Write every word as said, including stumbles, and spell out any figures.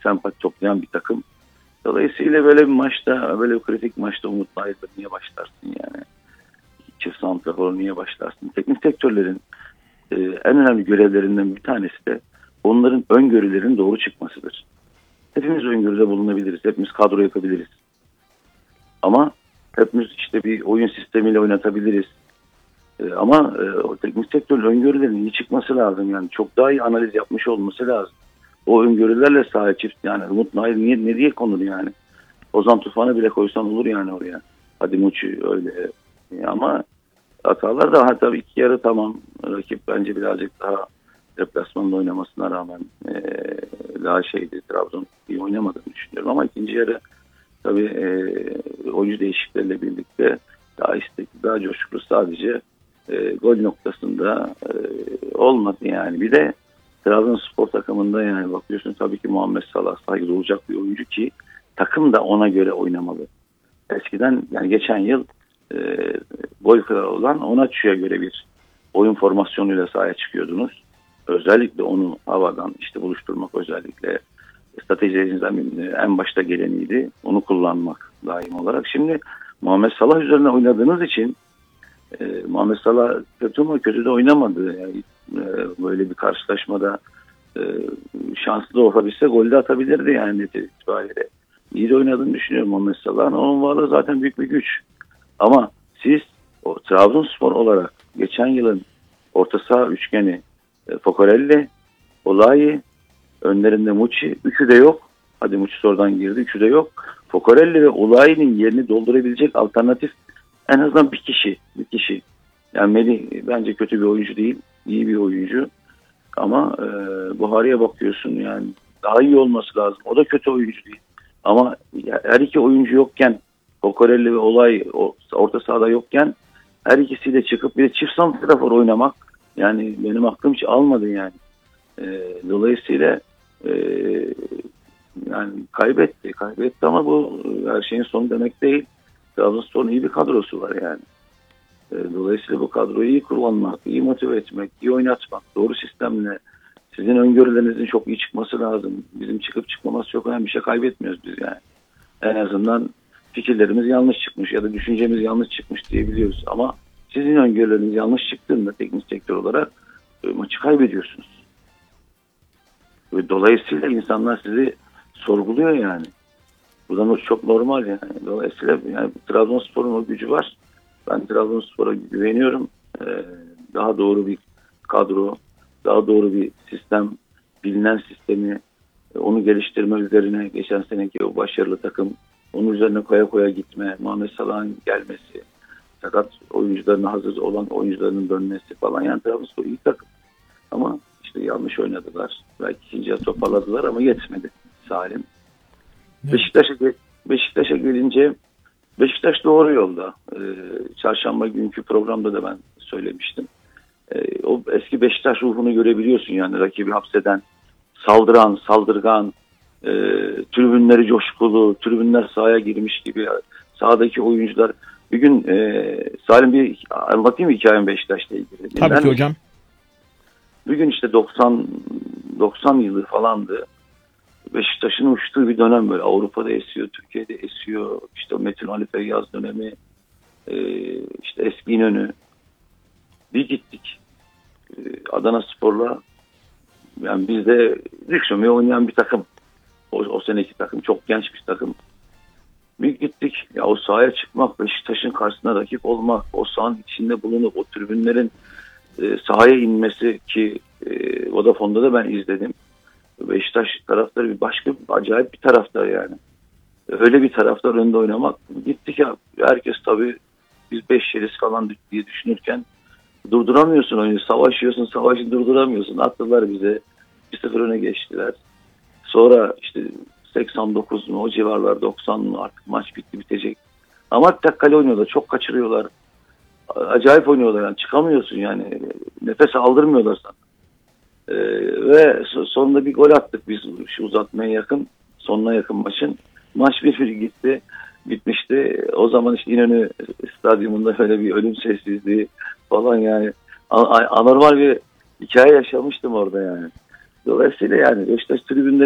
sempati toplayan bir takım. Dolayısıyla böyle bir maçta, böyle bir kritik maçta Umut Nayır'da niye başlarsın yani? Çift santrafor niye başlarsın? Teknik direktörlerin e, en önemli görevlerinden bir tanesi de onların öngörülerinin doğru çıkmasıdır. Hepimiz öngörüde bulunabiliriz. Hepimiz kadro yapabiliriz. Ama hepimiz işte bir oyun sistemiyle oynatabiliriz. E, ama e, o teknik sektörün öngörülerinin iyi çıkması lazım. Yani çok daha iyi analiz yapmış olması lazım. O öngörülerle sahaya çift yani Umut Nayır niye, ne diye konur yani? Ozan Tufan'ı bile koysan olur yani oraya. Hadi Muçi öyle. E, ama hatalar da ha, tabii iki yarı tamam. Rakip bence birazcık daha deplasmanda oynamasına rağmen e, daha şeydi. Trabzon iyi oynamadığını düşünüyorum. Ama ikinci yarı tabii e, oyuncu değişiklikleriyle birlikte daha istekli, daha coşkulu sadece e, gol noktasında e, olmadı yani. Bir de Trabzonspor takımında yani bakıyorsun tabii ki Muhammed Salah saygı olacak bir oyuncu ki takım da ona göre oynamalı. Eskiden yani geçen yıl e, gol kralı olan Onaçu'ya göre bir oyun formasyonuyla sahaya çıkıyordunuz. Özellikle onu havadan işte buluşturmak özellikle stratejilerinizden en başta geleniydi. Onu kullanmak daim olarak. Şimdi Muhammed Salah üzerine oynadığınız için e, Muhammed Salah kötü mü kötü de oynamadı. Yani, e, böyle bir karşılaşmada e, şanslı da olabilse gol de atabilirdi yani netice itibariyle. İyi de oynadığını düşünüyorum Muhammed Salah'ın. Onun varlığı zaten büyük bir güç. Ama siz o Trabzonspor olarak geçen yılın orta saha üçgeni e, Fokorelli, Olayi, önlerinde Muçi, üçü de yok. Hadi Muçi sonradan girdi, üçü de yok. Fokorelli ve Olayi'nin yerini doldurabilecek alternatif en azından bir kişi. Bir kişi. Yani Melih bence kötü bir oyuncu değil. İyi bir oyuncu. Ama e, Buhari'ye bakıyorsun yani daha iyi olması lazım. O da kötü oyuncu değil. Ama her iki oyuncu yokken Fokorelli ve Olay orta sahada yokken her ikisiyle çıkıp bir de çift santrafor oynamak yani benim aklım hiç almadı yani. E, dolayısıyla e, yani kaybetti. Kaybetti ama bu her şeyin sonu demek değil. Trabzonspor'un iyi bir kadrosu var yani. E, dolayısıyla bu kadroyu iyi kullanmak, iyi motive etmek, iyi oynatmak, doğru sistemle sizin öngörülerinizin çok iyi çıkması lazım. Bizim çıkıp çıkmaması çok önemli bir şey kaybetmiyoruz biz yani. En azından fikirlerimiz yanlış çıkmış ya da düşüncemiz yanlış çıkmış diyebiliyoruz. Ama sizin öngörüleriniz yanlış çıktığında teknik sektör olarak e, maçı kaybediyorsunuz. Ve dolayısıyla insanlar sizi sorguluyor yani. Bu da çok normal yani. Dolayısıyla yani Trabzonspor'un o gücü var. Ben Trabzonspor'a güveniyorum. Ee, daha doğru bir kadro, daha doğru bir sistem, bilinen sistemi, onu geliştirme üzerine geçen seneki o başarılı takım, onun üzerine koya koya gitme, Muhammed Salah'ın gelmesi, fakat oyuncuların hazır olan oyuncuların dönmesi falan. Yani Trabzonspor iyi takım. Ama işte yanlış oynadılar. Belki ikinciye toparladılar ama yetmedi Salim. Evet. Beşiktaş'a Beşiktaş'a gelince Beşiktaş doğru yolda. Ee, çarşamba günkü programda da ben söylemiştim. Ee, o eski Beşiktaş ruhunu görebiliyorsun yani rakibi hapseden, saldıran, saldırgan, e, tribünleri coşkulu, tribünler sahaya girmiş gibi sahadaki oyuncular. Bir gün e, Salim bir anlatayım mı hikayem Beşiktaş'la ilgili? Tabii ben, ki hocam. Bir gün işte doksan doksan yılı falandı. Beşiktaş'ın uçtuğu bir dönem böyle. Avrupa'da esiyor, Türkiye'de esiyor. İşte Metin Ali Feyyaz dönemi, e, işte eski İnönü. Bir gittik e, Adana Spor'la. Yani biz de Rikşome'ye oynayan bir takım. O, o seneki takım. Çok genç bir takım. Bir gittik. Ya o sahaya çıkmak, Beşiktaş'ın karşısına rakip olmak, o sahanın içinde bulunup o tribünlerin e, sahaya inmesi ki e, Vodafone'da da ben izledim. Beşiktaş taraftarı bir başka acayip bir taraftar yani. Öyle bir taraftar önünde oynamak. Gittik ya herkes tabii biz beş yeriz falan diye düşünürken durduramıyorsun oyunu. Savaşıyorsun savaşı durduramıyorsun. Attılar bize. bir sıfır öne geçtiler. Sonra işte seksen dokuz mu o civarlar doksan mı artık maç bitti bitecek. Ama tek kale oynuyorlar. Çok kaçırıyorlar. Acayip oynuyorlar yani. Çıkamıyorsun yani. Nefes aldırmıyorlar sana. Ee, ve sonunda bir gol attık biz şu uzatmaya yakın, sonuna yakın maçın. Maç bir bir gitti, bitmişti. O zaman işte İnönü stadyumunda böyle bir ölüm sessizliği falan yani anormal bir hikaye yaşamıştım orada yani. Dolayısıyla yani Beşiktaş tribünde